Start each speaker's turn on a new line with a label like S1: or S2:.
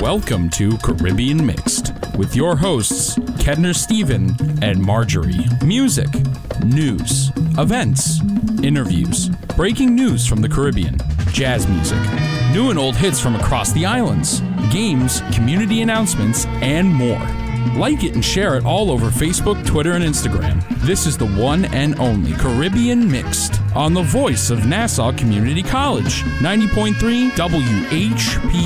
S1: Welcome to Caribbean Mixed with your hosts, Kedner Stephen and Marjorie. Music, news, events, interviews, breaking news from the Caribbean, jazz music, new and old hits from across the islands, games, community announcements, and more. Like it and share it all over Facebook, Twitter, and Instagram. This is the one and only Caribbean Mixed on the voice of Nassau Community College, 90.3 WHP.